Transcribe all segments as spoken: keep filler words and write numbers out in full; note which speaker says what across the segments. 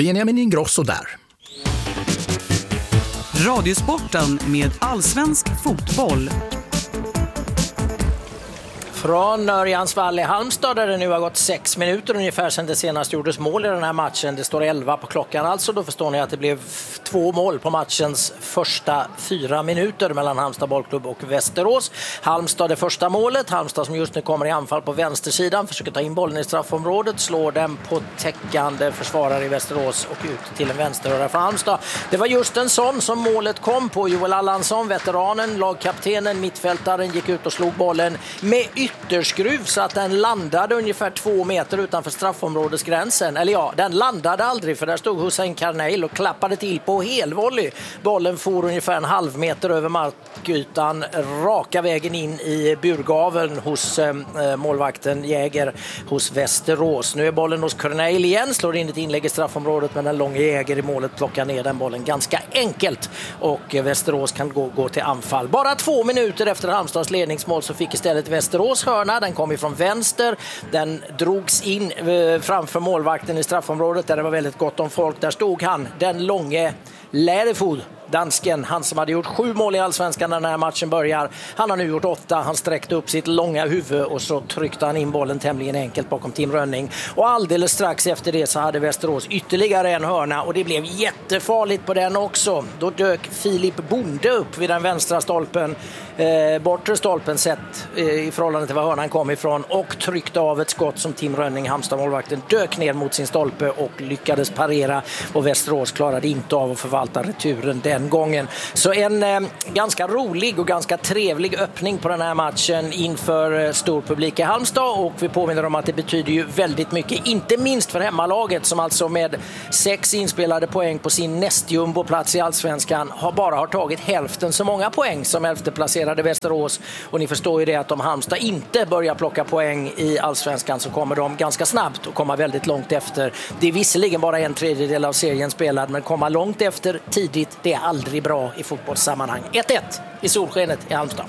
Speaker 1: Benjamin Ingrosso där.
Speaker 2: Radiosporten med allsvensk fotboll.
Speaker 3: Från Örjansvall i Halmstad där det nu har gått sex minuter ungefär sedan det senast gjordes mål i den här matchen. Det står elva på klockan alltså. Då förstår ni att det blev två mål på matchens första fyra minuter mellan Halmstad bollklubb och Västerås. Halmstad det första målet. Halmstad som just nu kommer i anfall på vänstersidan. Försöker ta in bollen i straffområdet. Slår den på täckande försvarare i Västerås och ut till en vänsterröra för Halmstad. Det var just en sån som målet kom på. Joel Allansson, veteranen, lagkaptenen, mittfältaren gick ut och slog bollen med ytterskruv så att den landade ungefär två meter utanför straffområdesgränsen. Eller ja, den landade aldrig för där stod Hussein Karneil och klappade till på helvolley. Bollen for ungefär en halv meter över markytan raka vägen in i burgaveln hos eh, målvakten Jäger hos Västerås. Nu är bollen hos Karneil igen, slår in ett inlägg i straffområdet men den långa Jäger i målet plockar ner den bollen ganska enkelt och eh, Västerås kan gå, gå till anfall. Bara två minuter efter Halmstads ledningsmål så fick istället Västerås hörna. Den kom ifrån vänster. Den drogs in eh, framför målvakten i straffområdet där det var väldigt gott om folk. Där stod han, den långe Lärefod, dansken, han som hade gjort sju mål i allsvenskan när den här matchen börjar. Han har nu gjort åtta. Han sträckte upp sitt långa huvud och så tryckte han in bollen tämligen enkelt bakom Tim Rönning. Och alldeles strax efter det så hade Västerås ytterligare en hörna och det blev jättefarligt på den också. Då dök Filip Bonde upp vid den vänstra stolpen, eh, bortre stolpen sett eh, i förhållande till var hörnan kom ifrån och tryckte av ett skott som Tim Rönning, Halmstad-målvakten, dök ner mot sin stolpe och lyckades parera och Västerås klarade inte av att förvalta returen den gången. Så en eh, ganska rolig och ganska trevlig öppning på den här matchen inför eh, stor publik i Halmstad och vi påminner om att det betyder ju väldigt mycket, inte minst för hemmalaget som alltså med sex inspelade poäng på sin nästjumboplats i allsvenskan har bara har tagit hälften så många poäng som elfteplacerade Västerås och ni förstår ju det att om Halmstad inte börjar plocka poäng i allsvenskan så kommer de ganska snabbt och komma väldigt långt efter. Det är visserligen bara en tredjedel av serien spelad men komma långt efter tidigt, det är aldrig bra i fotbollssammanhang. ett ett i solskenet i Halmstad.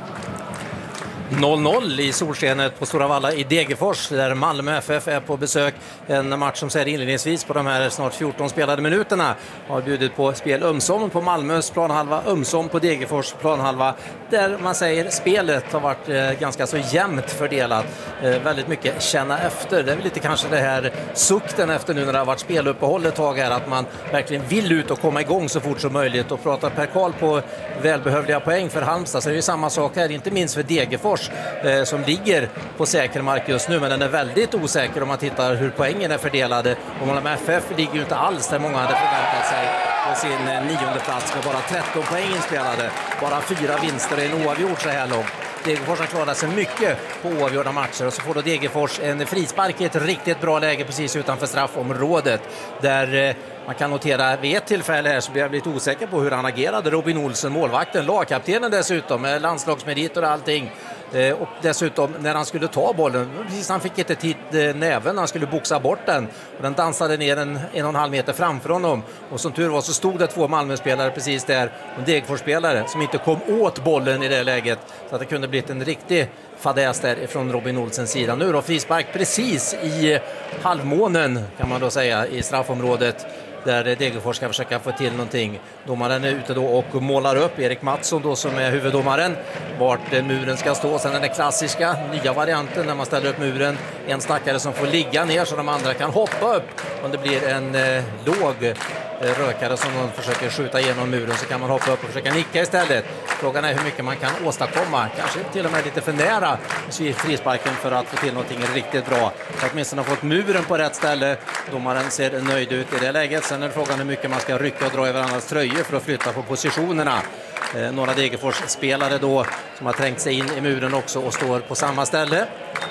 Speaker 4: noll noll i solskenet på Stora Valla i Degerfors där Malmö F F är på besök. En match som säger inledningsvis på de här snart fjorton spelade minuterna har bjudit på spel ömsom på Malmös planhalva, ömsom på Degerfors planhalva där man säger spelet har varit eh, ganska så jämnt fördelat. Eh, väldigt mycket känna efter. Det är väl lite kanske det här sukten efter nu när det har varit speluppehåll ett tag här att man verkligen vill ut och komma igång så fort som möjligt och prata Per Karl på välbehövliga poäng för Halmstad så är det ju samma sak här, inte minst för Degerfors eh, som ligger på säker mark just nu men den är väldigt osäker om man tittar hur poängen är fördelade och Malmö F F ligger ju inte alls där många hade förväntat sig på sin eh, nionde plats med bara tretton poäng inspelade, bara fyra vinster och en oavgjord så här långt. Degerfors har klarat sig mycket på oavgjorda matcher och så får då Degerfors en frispark i ett riktigt bra läge precis utanför straffområdet där eh, man kan notera vid ett tillfälle här så blir jag lite osäker på hur han agerade. Robin Olsen, målvakten, lagkaptenen dessutom med landslagsmeriter och allting. Eh, och dessutom när han skulle ta bollen, precis han fick inte tid eh, näven när han skulle boxa bort den. Och den dansade ner en, en och en halv meter framför honom. Och som tur var så stod det två Malmö-spelare precis där. En Degerfors-spelare som inte kom åt bollen i det läget. Så att det kunde blivit en riktig fadäs där från Robin Olsens sida. Nu då frispark precis i halvmånen kan man då säga i straffområdet. Där Degerfors ska försöka få till någonting. Domaren är ute då och målar upp Erik Mattsson då som är huvuddomaren vart muren ska stå. Sen är det klassiska, nya varianten när man ställer upp muren. En stackare som får ligga ner så de andra kan hoppa upp. Om det blir en eh, låg rökare som de försöker skjuta igenom muren så kan man hoppa upp och försöka nicka istället. Frågan är hur mycket man kan åstadkomma. Kanske till och med lite för nära frisparken för att få till någonting riktigt bra. Så att åtminstone har fått muren på rätt ställe. Domaren ser nöjd ut i det läget. Sen är frågan hur mycket man ska rycka och dra över andras tröjor för att flytta på positionerna. Eh, några Degerfors-spelare då som har trängt sig in i muren också och står på samma ställe.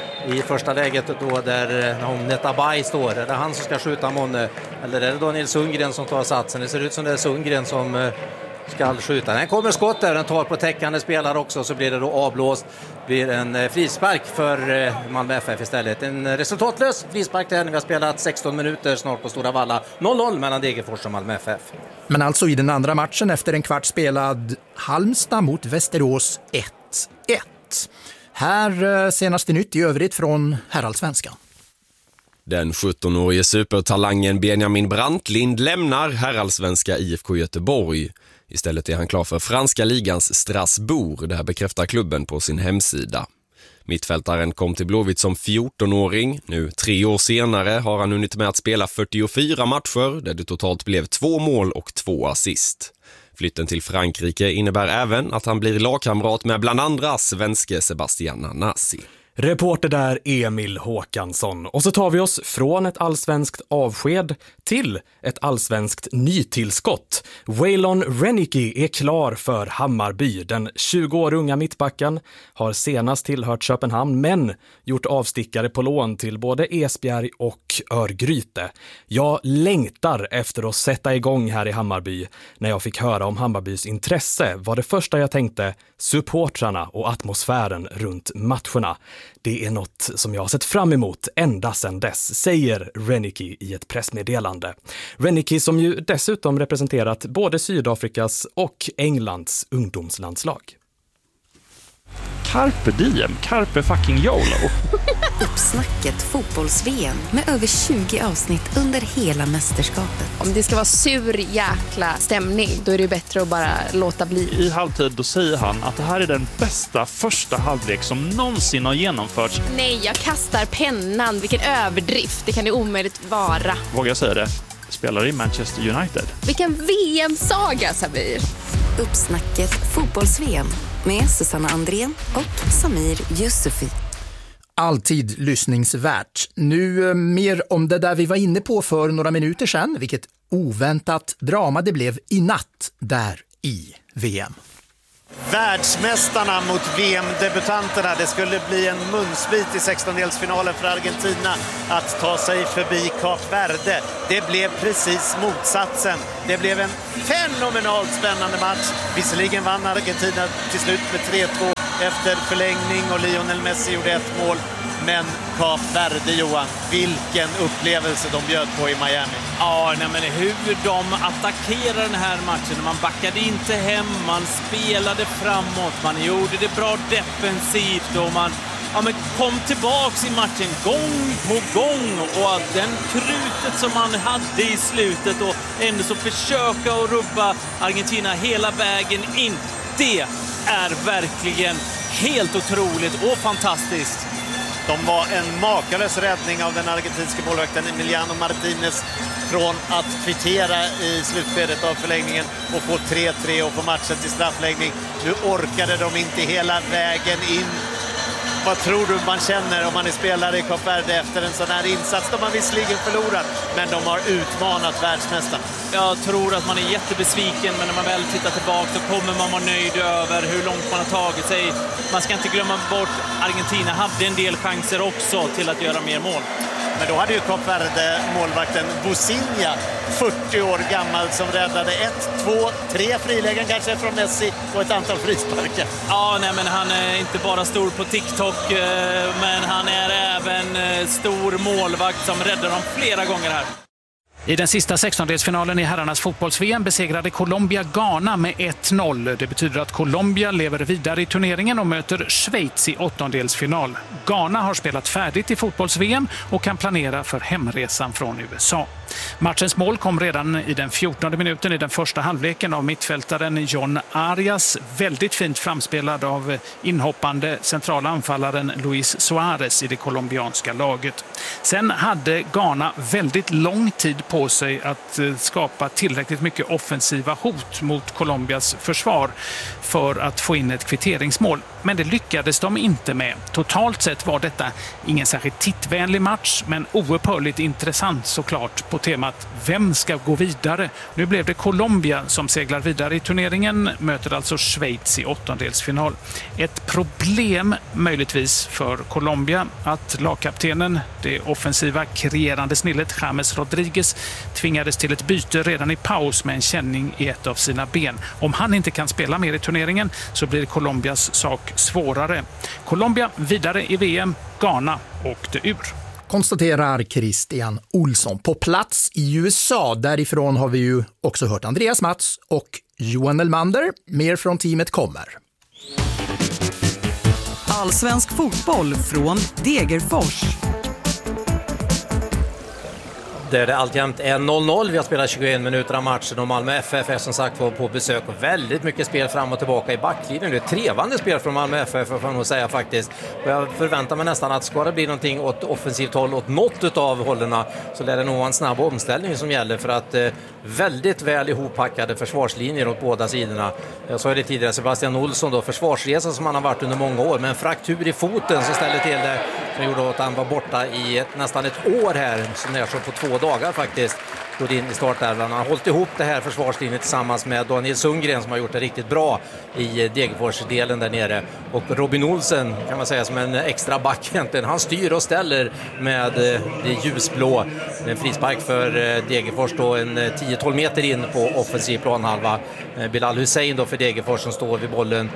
Speaker 4: I första läget då där Nahom Netabay står. Är det han som ska skjuta Månne? Eller är det Daniel Sundgren som tar satsen? Det ser ut som det är Sundgren som ska skjuta. Den kommer skott där. Den tar på täckande spelare också. Så blir det då avblåst. Blir en frispark för Malmö F F istället. En resultatlös frispark där. Vi har spelat sexton minuter snart på Stora Valla. noll noll mellan Degerfors och Malmö F F.
Speaker 1: Men alltså i den andra matchen efter en kvart spelad Halmstad mot Västerås ett ett. Här senaste nytt i övrigt från herrallsvenskan.
Speaker 5: Den sjuttonårige supertalangen Benjamin Brantlind lämnar herrallsvenska I F K Göteborg. Istället är han klar för franska ligans Strasbourg, det här bekräftar klubben på sin hemsida. Mittfältaren kom till Blåvitt som fjortonåring. Nu tre år senare har han hunnit med att spela fyrtiofyra matcher där det totalt blev två mål och två assist. Flytten till Frankrike innebär även att han blir lagkamrat med bland andra svenske Sebastian Nanasi.
Speaker 6: Reporter där Emil Håkansson. Och så tar vi oss från ett allsvenskt avsked till ett allsvenskt nytillskott. Waylon Rennicke är klar för Hammarby. Den tjugo år unga mittbacken har senast tillhört Köpenhamn men gjort avstickare på lån till både Esbjerg och Örgryte. Jag längtar efter att sätta igång här i Hammarby. När jag fick höra om Hammarbys intresse var det första jag tänkte supportrarna och atmosfären runt matcherna. Det är något som jag har sett fram emot ända sedan dess, säger Rennicke i ett pressmeddelande. Rennicke som ju dessutom representerat både Sydafrikas och Englands ungdomslandslag.
Speaker 7: Carpe diem, carpe fucking YOLO.
Speaker 8: Uppsnacket fotbolls-V M med över tjugo avsnitt under hela mästerskapet.
Speaker 9: Om det ska vara sur jäkla stämning, då är det bättre att bara låta bli.
Speaker 7: I halvtid då säger han att det här är den bästa första halvlek som någonsin har genomförts.
Speaker 9: Nej, jag kastar pennan. Vilken överdrift. Det kan det omöjligt vara.
Speaker 7: Vågar jag säga det? Spelar i Manchester United.
Speaker 9: Vilken V M-saga, Samir.
Speaker 8: Uppsnacket fotbolls-V M med Susanna Andrén och Samir Yusufi.
Speaker 1: Alltid lyssningsvärt. Nu mer om det där vi var inne på för några minuter sedan. Vilket oväntat drama det blev i natt där i V M.
Speaker 10: Världsmästarna mot V M-debutanterna. Det skulle bli en munsbit i sextondelsfinalen för Argentina att ta sig förbi Kap Verde. Det blev precis motsatsen. Det blev en fenomenalt spännande match. Visserligen vann Argentina till slut med tre två efter förlängning och Lionel Messi gjorde ett mål. Men Kap Verde, Johan, vilken upplevelse de bjöd på i Miami.
Speaker 11: Ja, nej, men hur de attackerade den här matchen. Man backade inte hem, man spelade framåt, man gjorde det bra defensivt och man ja, men kom tillbaks i matchen gång på gång. Och den krutet som man hade i slutet och ändå så försöka att rubba Argentina hela vägen in. Det är verkligen helt otroligt och fantastiskt.
Speaker 10: De var en makalös räddning av den argentinska målvakten Emiliano Martinez från att kvittera i slutskedet av förlängningen och få tre tre och få matchen till straffläggning. Nu orkade de inte hela vägen in. Vad tror du man känner om man är spelare i Kap Verde efter en sån här insats? De har visserligen förlorat, men de har utmanat världsmästarna.
Speaker 11: Jag tror att man är jättebesviken, men när man väl tittar tillbaka så kommer man vara nöjd över hur långt man har tagit sig. Man ska inte glömma bort Argentina hade en del chanser också till att göra mer mål.
Speaker 10: Men då hade ju Kap Verde målvakten Bosinha, fyrtio år gammal, som räddade ett, två, tre frilägen kanske från Messi och ett antal frisparkar.
Speaker 11: Ja, nej, men han är inte bara stor på TikTok, men han är även stor målvakt som räddar dem flera gånger här.
Speaker 12: I den sista sextondelsfinalen i herrarnas fotbolls-V M besegrade Colombia Ghana med ett noll. Det betyder att Colombia lever vidare i turneringen och möter Schweiz i åttondelsfinal. Ghana har spelat färdigt i fotbolls-V M och kan planera för hemresan från U S A. Matchens mål kom redan i den fjortonde minuten i den första halvleken av mittfältaren John Arias. Väldigt fint framspelad av inhoppande centrala anfallaren Luis Suarez i det colombianska laget. Sen hade Ghana väldigt lång tid på sig att skapa tillräckligt mycket offensiva hot mot Colombias försvar för att få in ett kvitteringsmål. Men det lyckades de inte med. Totalt sett var detta ingen särskilt tittvänlig match, men oupphörligt intressant såklart på temat vem ska gå vidare. Nu blev det Colombia som seglar vidare i turneringen, möter alltså Schweiz i åttondelsfinal. Ett problem möjligtvis för Colombia att lagkaptenen, det offensiva kreerande snillet James Rodriguez, tvingades till ett byte redan i paus med en känning i ett av sina ben. Om han inte kan spela mer i turneringen så blir Colombias sak svårare. Colombia vidare i V M, Ghana åkte ur.
Speaker 1: Konstaterar Christian Olsson. På plats i U S A, därifrån har vi ju också hört Andreas Mats och Johan Elmander. Mer från teamet kommer.
Speaker 2: Allsvensk fotboll från Degerfors.
Speaker 4: Där det alltjämt är noll noll. Vi har spelat tjugoen minuter av matchen och Malmö F F är som sagt var på besök och väldigt mycket spel fram och tillbaka i backlinjen. Det är ett trevande spel från Malmö F F, får man nog säga faktiskt. Och jag förväntar mig nästan att ska det bli någonting åt offensivt håll, åt något av hållerna, så lär det nog vara en snabb omställning som gäller, för att eh, väldigt väl ihoppackade försvarslinjer åt båda sidorna. Jag sa det tidigare, Sebastian Olsson då, försvarsresa som han har varit under många år, med en fraktur i foten som ställde till det, som gjorde att han var borta i ett, nästan ett år här, som är som på två dagar faktiskt, gått in i startelvan. Han har hållit ihop det här försvarslinjen tillsammans med Daniel Sundgren som har gjort det riktigt bra i Degerfors-delen där nere. Och Robin Olsen kan man säga som en extra back egentligen. Han styr och ställer med det ljusblå. En frispark för Degerfors då, en tio tolv meter in på offensiv planhalva. Bilal Hussein då för Degerfors som står vid bollen,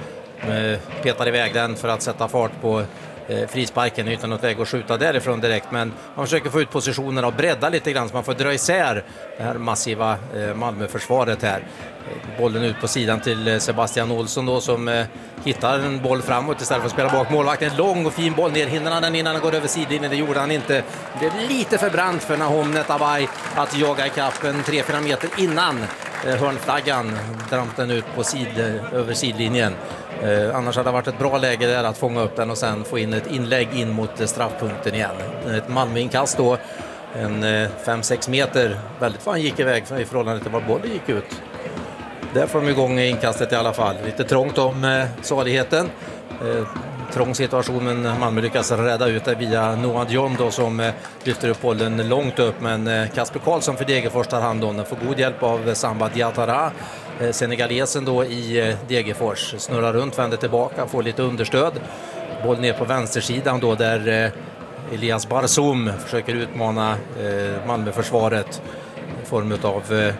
Speaker 4: petar iväg den för att sätta fart på frisparken utan något väg att skjuta därifrån direkt, men man försöker få ut positionerna och bredda lite grann så man får dra isär det här massiva Malmö-försvaret här. Bollen ut på sidan till Sebastian Olsson då, som eh, hittar en boll framåt istället för att spela bak målvakten. En lång och fin boll ner, hinner han den innan han går över sidlinjen, det gjorde han inte. Det är lite för brant för Nahom Netabay att jaga i kappen tre fyra meter innan eh, hörnflaggan dramp den ut på sid, över sidlinjen. Eh, annars hade det varit ett bra läge där att fånga upp den och sen få in ett inlägg in mot eh, straffpunkten igen. Ett Malmö-inkast då, en eh, fem sex meter, väldigt vad han gick iväg i förhållande till var bollen gick ut. Där får de igång inkastet i alla fall. Lite trångt om eh, saligheten. Eh, trång situation, men Malmö lyckas rädda ut det via Noah Dion då, som eh, lyfter upp bollen långt upp. Men eh, Kasper Karlsson för Degerfors tar hand om den. Får god hjälp av Samba Diatara. Eh, senegalesen då i eh, Degerfors. Snurrar runt, vänder tillbaka, får lite understöd. Boll ner på vänstersidan då, där eh, Elias Barzoum försöker utmana eh, Malmö-försvaret i form av eh,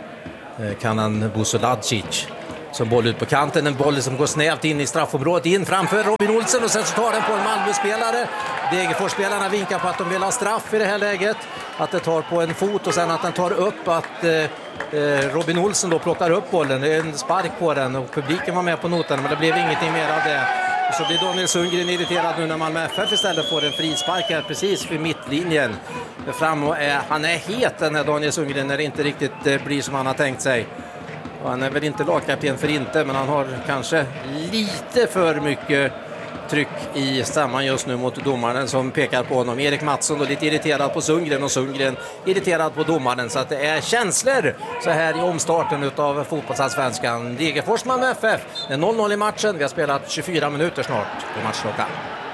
Speaker 4: Kanan Busolacic som boll ut på kanten, en boll som går snävt in i straffområdet, in framför Robin Olsen och sen så tar den på en Malmö-spelare. Degerfors-spelarna vinkar på att de vill ha straff i det här läget, att det tar på en fot och sen att den tar upp, att eh, Robin Olsen då plockar upp bollen, det är en spark på den och publiken var med på noten, men det blev ingenting mer av det. Och så blir Daniel Sundgren irriterad nu när Malmö F F istället får en frispark här precis vid mittlinjen. Fram och är, han är het den här Daniel Sundgren när det inte riktigt eh, blir som han har tänkt sig. Och han är väl inte lagkapten för inte, men han har kanske lite för mycket tryck i stämman just nu mot domaren som pekar på honom. Erik Mattsson då lite irriterad på Sundgren och Sundgren irriterad på domaren, så att det är känslor så här i omstarten utav fotbollsallsvenskan. Degerfors Malmö F F, det är noll noll i matchen. Vi har spelat tjugofyra minuter snart på matchklockan.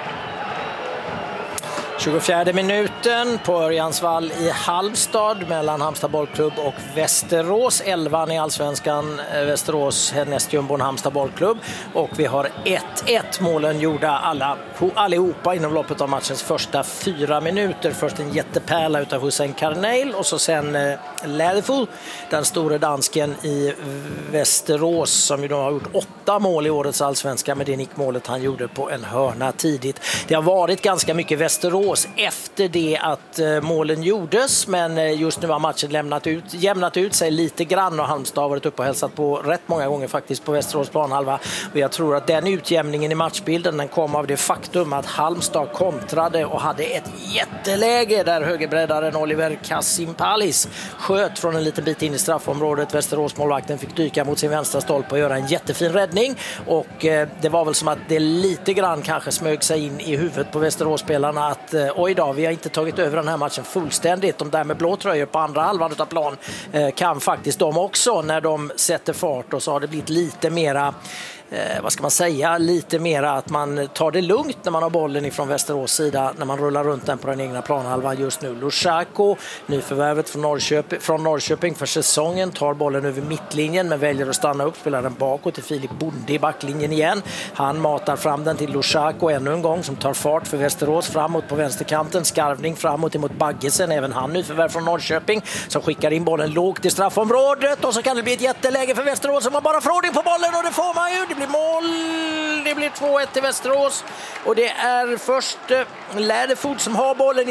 Speaker 3: tjugofjärde minuten på Örjansvall i Halmstad mellan Halmstad bollklubb och Västerås. elvan i allsvenskan, Västerås nästjumbon Halmstad bollklubb. Och vi har ett ett, målen gjorda alla, allihopa inom loppet av matchens första fyra minuter. Först en jättepärla utav Hussein Karneil och så sen eh, Läderfull, den stora dansken i Västerås som ju då har gjort åtta mål i årets allsvenska med det nickmålet han gjorde på en hörna tidigt. Det har varit ganska mycket Västerås efter det att uh, målen gjordes, men uh, just nu har matchen lämnat ut, jämnat ut sig lite grann och Halmstad har varit uppe och hälsat på rätt många gånger faktiskt på Västerås planhalva. Och jag tror att den utjämningen i matchbilden den kom av det faktum att Halmstad kontrade och hade ett jätteläge där högerbreddaren Oliver Kasimpalis sköt från en liten bit in i straffområdet. Västerås målvakten fick dyka mot sin vänstra stolpe och göra en jättefin räddning, och uh, det var väl som att det lite grann kanske smög sig in i huvudet på Västerås-spelarna att och idag, vi har inte tagit över den här matchen fullständigt. De där med blå tröjor på andra halvan av plan eh, kan faktiskt de också när de sätter fart, och så har det blivit lite mera Eh, vad ska man säga, lite mera att man tar det lugnt när man har bollen ifrån Västerås sida, när man rullar runt den på den egna planhalvan just nu. Lushako, nyförvärvet från Norrköping, från Norrköping för säsongen, tar bollen över mittlinjen men väljer att stanna upp, spelar den bakåt till Filip Bonde i backlinjen igen. Han matar fram den till Lushako ännu en gång som tar fart för Västerås framåt på vänsterkanten, skarvning framåt emot Baggesen, även han nyförvärv från Norrköping som skickar in bollen lågt i straffområdet, och så kan det bli ett jätteläge för Västerås som har bara fråning på bollen, och det får man ju. Det blir mål, det blir två ett till Västerås, och det är först eh, Läderfot som har bollen i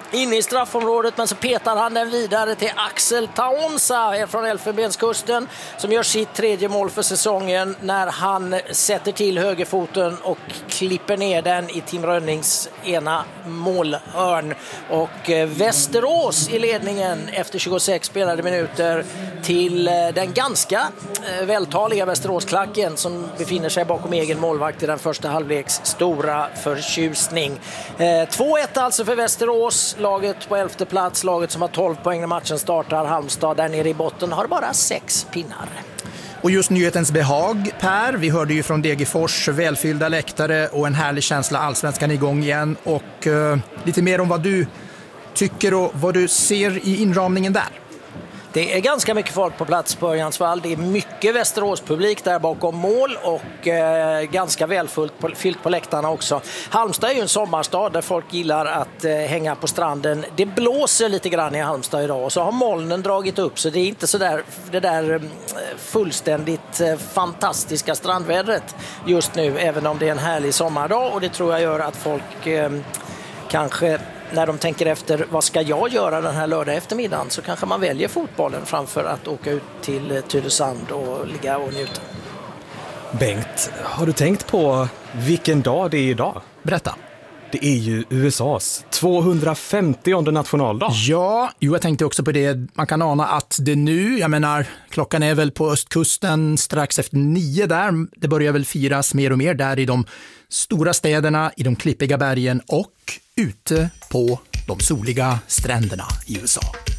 Speaker 3: inne i straffområdet, men så petar han den vidare till Axel Taonsa från Elfenbenskusten som gör sitt tredje mål för säsongen när han sätter till högerfoten och klipper ner den i Tim Rönnings ena målhörn. Och Västerås i ledningen efter tjugosex spelade minuter till den ganska vältaliga Västeråsklacken som befinner sig bakom egen målvakt i den första halvleks stora förtjusning. två ett alltså för Västerås. Laget på elfte plats, laget som har tolv poäng när matchen startar. Halmstad där nere i botten har bara sex pinnar.
Speaker 1: Och just nyhetens behag, Per, vi hörde ju från Degerfors välfyllda läktare och en härlig känsla, allsvenskan igång igen. Och uh, lite mer om vad du tycker och vad du ser i inramningen där.
Speaker 3: Det är ganska mycket folk på plats på Örjansvall. Det är mycket Västerås-publik där bakom mål och eh, ganska välfyllt på, fyllt på läktarna också. Halmstad är ju en sommarstad där folk gillar att eh, hänga på stranden. Det blåser lite grann i Halmstad idag och så har molnen dragit upp så det är inte så där, det där eh, fullständigt eh, fantastiska strandvädret just nu, även om det är en härlig sommardag, och det tror jag gör att folk eh, kanske när de tänker efter vad ska jag göra den här lördag eftermiddagen, så kanske man väljer fotbollen framför att åka ut till Tylösand och ligga och njuta.
Speaker 6: Bengt, har du tänkt på vilken dag det är idag?
Speaker 1: Berätta.
Speaker 6: Det är ju U S A:s tvåhundrafemtionde nationaldag.
Speaker 1: Ja, jo, jag tänkte också på det. Man kan ana att det nu, jag menar, klockan är väl på östkusten strax efter nio där. Det börjar väl firas mer och mer där i de stora städerna, i de klippiga bergen och ute på de soliga stränderna i U S A.